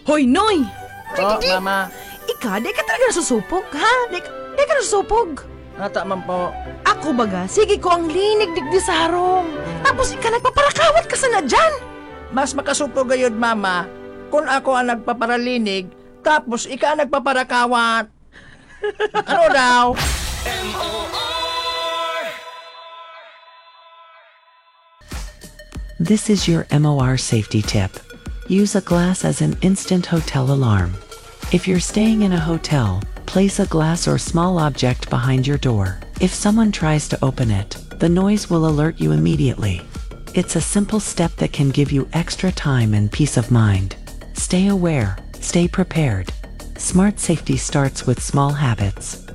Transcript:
Hoy, Noy! Po, mama. Ika, di ka talaga nasusupog, ha? Di ka nasusupog. Ata man po. Ako baga, sige ko ang linig digdi sa harong. Tapos ika nagpaparakawat ka sana dyan. Mas makasupo gayod, mama, kung ako ang nagpaparalinig, tapos ika ang nagpaparakawat. Ano daw? This is your MOR safety tip. Use a glass as an instant hotel alarm. If you're staying in a hotel, place a glass or small object behind your door. If someone tries to open it, the noise will alert you immediately. It's a simple step that can give you extra time and peace of mind. Stay aware, stay prepared. Smart safety starts with small habits.